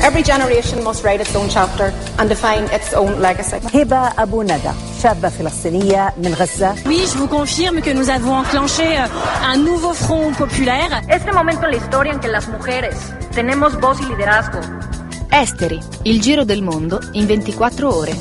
Every generation must write its own chapter and define its own legacy. هبة أبو ندى شابة فلسطينية من غزة. Oui, je vous confirme que nous avons enclenché un nouveau front populaire. Este momento en la historia en que las mujeres tenemos voz y liderazgo. Esteri, il giro del mondo in 24 ore.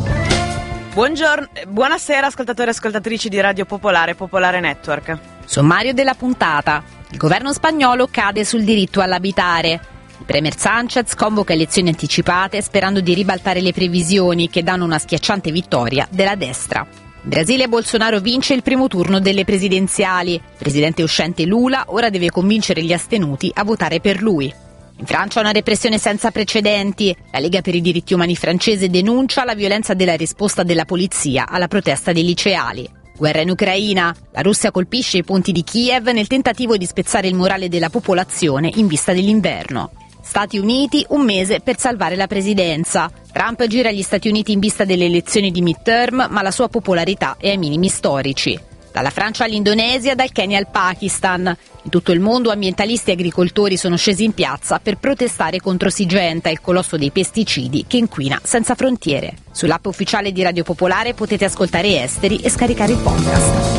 Buonasera ascoltatori e ascoltatrici di Radio Popolare, Popolare Network. Sommario della puntata. Il governo spagnolo cade sul diritto all'abitare. Il premier Sánchez convoca elezioni anticipate sperando di ribaltare le previsioni che danno una schiacciante vittoria della destra. In Brasile Bolsonaro vince il primo turno delle presidenziali. Il presidente uscente Lula ora deve convincere gli astenuti a votare per lui. In Francia una repressione senza precedenti. La Lega per i diritti umani francese denuncia la violenza della risposta della polizia alla protesta dei liceali. Guerra in Ucraina. La Russia colpisce i ponti di Kiev nel tentativo di spezzare il morale della popolazione in vista dell'inverno. Stati Uniti, un mese per salvare la presidenza. Trump gira agli Stati Uniti in vista delle elezioni di midterm, ma la sua popolarità è ai minimi storici. Dalla Francia all'Indonesia, dal Kenya al Pakistan. In tutto il mondo ambientalisti e agricoltori sono scesi in piazza per protestare contro Syngenta, il colosso dei pesticidi che inquina senza frontiere. Sull'app ufficiale di Radio Popolare potete ascoltare Esteri e scaricare il podcast.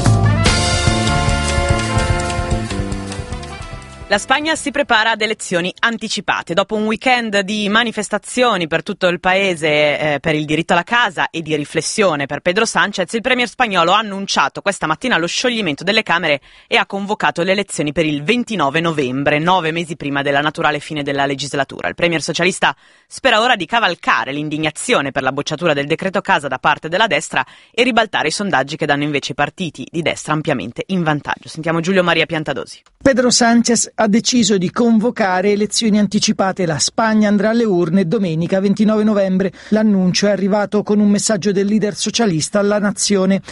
La Spagna si prepara ad elezioni anticipate. Dopo un weekend di manifestazioni per tutto il paese per il diritto alla casa e di riflessione per Pedro Sánchez, il premier spagnolo ha annunciato questa mattina lo scioglimento delle Camere e ha convocato le elezioni per il 29 novembre, 9 mesi prima della naturale fine della legislatura. Il premier socialista spera ora di cavalcare l'indignazione per la bocciatura del decreto casa da parte della destra e ribaltare i sondaggi che danno invece i partiti di destra ampiamente in vantaggio. Sentiamo Giulio Maria Piantadosi. Pedro Sánchez ha deciso di convocare elezioni anticipate. La Spagna andrà alle urne domenica 29 novembre. L'annuncio è arrivato con un messaggio del leader socialista alla nazione.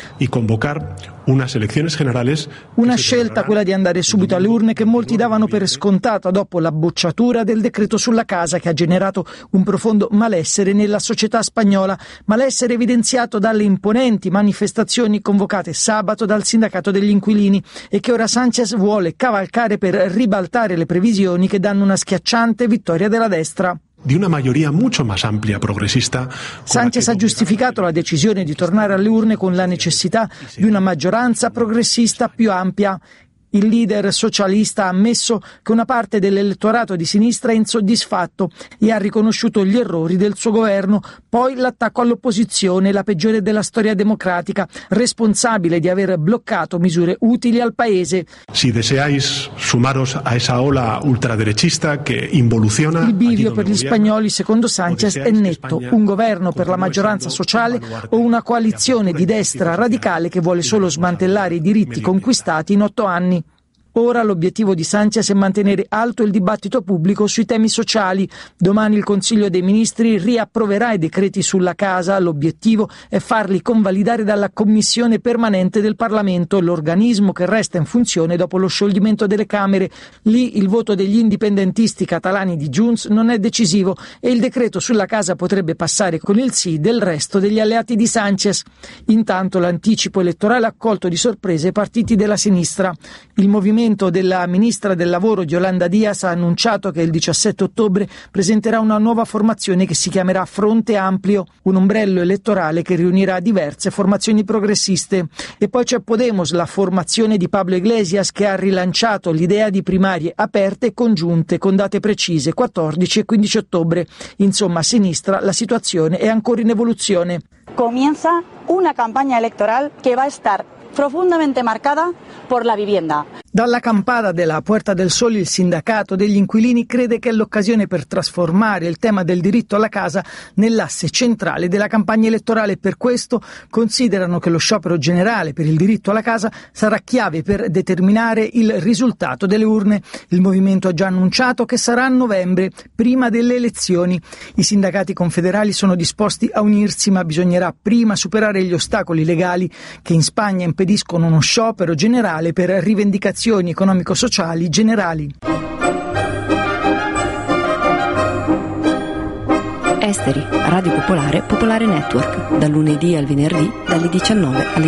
Una scelta, quella di andare subito alle urne, che molti davano per scontata dopo la bocciatura del decreto sulla casa, che ha generato un profondo malessere nella società spagnola. Malessere evidenziato dalle imponenti manifestazioni convocate sabato dal sindacato degli inquilini e che ora Sánchez vuole cavalcare per ribaltare le previsioni che danno una schiacciante vittoria della destra. Di una maggioria mucho más amplia progresista. Sánchez ha giustificato la decisione di tornare alle urne con la necessità di una maggioranza progressista più ampia. Il leader socialista ha ammesso che una parte dell'elettorato di sinistra è insoddisfatto e ha riconosciuto gli errori del suo governo. Poi l'attacco all'opposizione, la peggiore della storia democratica, responsabile di aver bloccato misure utili al paese. Si deseáis sumaros a esa ola ultraderechista che involuciona. Il bivio per gli spagnoli, secondo Sánchez, è netto: un governo per la maggioranza sociale o una coalizione di destra radicale che vuole solo smantellare i diritti conquistati in 8 anni. Ora l'obiettivo di Sánchez è mantenere alto il dibattito pubblico sui temi sociali. Domani il Consiglio dei Ministri riapproverà i decreti sulla casa. L'obiettivo è farli convalidare dalla Commissione permanente del Parlamento, l'organismo che resta in funzione dopo lo scioglimento delle Camere. Lì il voto degli indipendentisti catalani di Junts non è decisivo e il decreto sulla casa potrebbe passare con il sì del resto degli alleati di Sánchez. Intanto l'anticipo elettorale ha colto di sorpresa i partiti della sinistra. Il movimento della ministra del lavoro Yolanda Díaz ha annunciato che il 17 ottobre presenterà una nuova formazione che si chiamerà Fronte Amplio, un ombrello elettorale che riunirà diverse formazioni progressiste. E poi c'è Podemos, la formazione di Pablo Iglesias, che ha rilanciato l'idea di primarie aperte e congiunte con date precise, 14 e 15 ottobre. Insomma, a sinistra la situazione è ancora in evoluzione. Comienza una campagna electoral que va a estar profundamente marcada por la vivienda. Dalla campana della Puerta del Sol il sindacato degli inquilini crede che è l'occasione per trasformare il tema del diritto alla casa nell'asse centrale della campagna elettorale e per questo considerano che lo sciopero generale per il diritto alla casa sarà chiave per determinare il risultato delle urne. Il movimento ha già annunciato che sarà a novembre, prima delle elezioni. I sindacati confederali sono disposti a unirsi, ma bisognerà prima superare gli ostacoli legali che in Spagna impediscono uno sciopero generale per rivendicazioni economico-sociali generali. Esteri, Radio Popolare, Popolare Network, dal lunedì al venerdì, dalle 19 alle